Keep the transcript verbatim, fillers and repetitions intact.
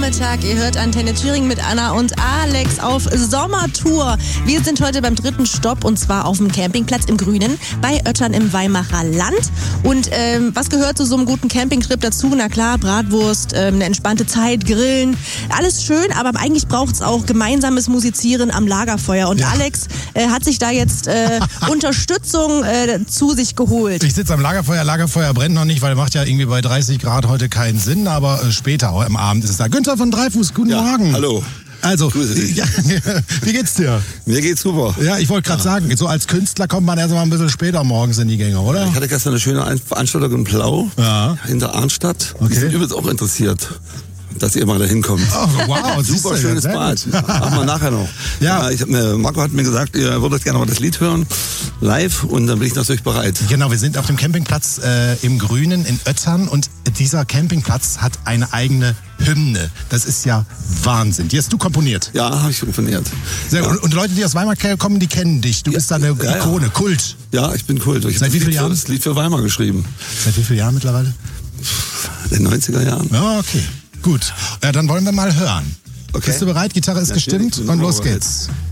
Nachmittag. Ihr hört Antenne Thüringen mit Anna und Alex auf Sommertour. Wir sind heute beim dritten Stopp und zwar auf dem Campingplatz im Grünen bei Oettern im Weimarer Land. Und ähm, was gehört zu so einem guten Campingtrip dazu? Na klar, Bratwurst, ähm, eine entspannte Zeit, Grillen, alles schön, aber eigentlich braucht es auch gemeinsames Musizieren am Lagerfeuer. Und ja. Alex äh, hat sich da jetzt äh, Unterstützung äh, zu sich geholt. Ich sitze am Lagerfeuer, Lagerfeuer brennt noch nicht, weil macht ja irgendwie bei dreißig Grad heute keinen Sinn, aber äh, später am Abend ist es da. Günther von Dreifuß, guten ja, Morgen. Hallo. Also, ja, wie geht's dir? Mir geht's super. Ja, ich wollte gerade ja. sagen, so als Künstler kommt man erst mal ein bisschen später morgens in die Gänge, oder? Ich hatte gestern eine schöne Veranstaltung in Plau, ja. in der Arnstadt. Okay. Die sind übrigens auch interessiert, dass ihr mal da hinkommt. Oh, wow, super schönes Bad. Machen wir nachher noch. Ja. Ich hab mir, Marco hat mir gesagt, ihr würdet gerne mal das Lied hören, live, und dann bin ich natürlich bereit. Genau, wir sind auf dem Campingplatz äh, im Grünen in Oettern und dieser Campingplatz hat eine eigene Hymne. Das ist ja Wahnsinn. Die hast du komponiert? Ja, habe ich komponiert. Sehr ja. Und, und Leute, die aus Weimar kommen, die kennen dich. Du ja, bist da eine ja, Ikone, ja. Kult. Ja, ich bin Kult. Ich Seit wie vielen Jahren? Das Lied für Weimar geschrieben. Seit wie vielen Jahren mittlerweile? In den neunziger Jahren. Ja, okay. Gut. Ja, dann wollen wir mal hören. Okay. Bist du bereit? Gitarre ist ja, gestimmt und los geht's.